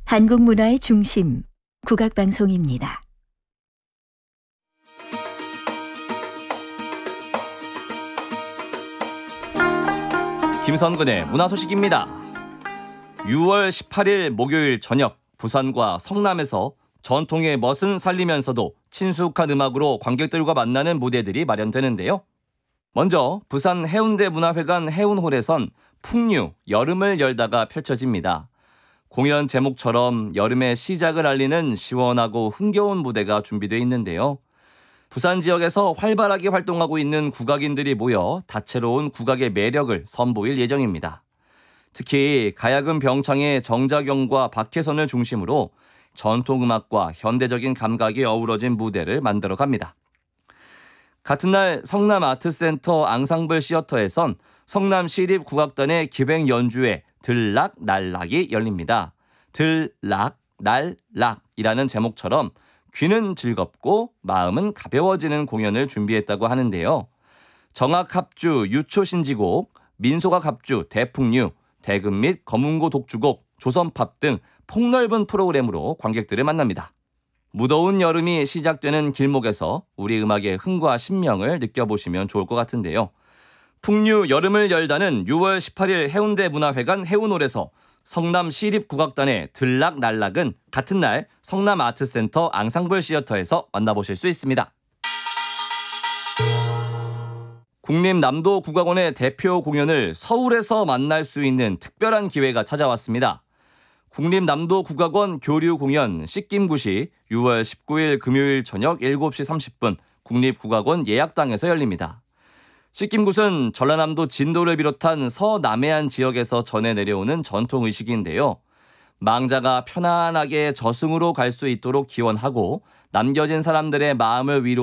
한국 문화의 중심, 국악방송입니다. 김선근의 문화소식입니다. 6월 18일 목요일 저녁 부산과 성남에서 전통의 멋은 살리면서도 친숙한 음악으로 관객들과 만나는 무대들이 마련되는데요. 먼저 부산 해운대문화회관 해운홀에선 풍류, 여름을 열다가 펼쳐집니다. 공연 제목처럼 여름의 시작을 알리는 시원하고 흥겨운 무대가 준비되어 있는데요. 부산 지역에서 활발하게 활동하고 있는 국악인들이 모여 다채로운 국악의 매력을 선보일 예정입니다. 특히 가야금 병창의 정자경과 박혜선을 중심으로 전통음악과 현대적인 감각이 어우러진 무대를 만들어 갑니다. 같은 날 성남 아트센터 앙상블 시어터에선 성남시립국악단의 기획 연주회 들락 날락이 열립니다. 들락 날락이라는 제목처럼 귀는 즐겁고 마음은 가벼워지는 공연을 준비했다고 하는데요. 정악합주 유초신지곡, 민속악합주 대풍류, 대금 및 검은고 독주곡, 조선팝 등 폭넓은 프로그램으로 관객들을 만납니다. 무더운 여름이 시작되는 길목에서 우리 음악의 흥과 신명을 느껴보시면 좋을 것 같은데요. 풍류 여름을 열다는 6월 18일 해운대문화회관 해운홀에서 성남시립국악단의 들락날락은 같은 날 성남아트센터 앙상블 시어터에서 만나보실 수 있습니다. 국립남도국악원의 대표 공연을 서울에서 만날 수 있는 특별한 기회가 찾아왔습니다. 국립남도국악원 교류 공연 씻김굿이 6월 19일 금요일 저녁 7시 30분 국립국악원 예약당에서 열립니다. 씻김굿은 전라남도 진도를 비롯한 서남해안 지역에서 전해 내려오는 전통의식인데요. 망자가 편안하게 저승으로 갈 수 있도록 기원하고 남겨진 사람들의 마음을 위로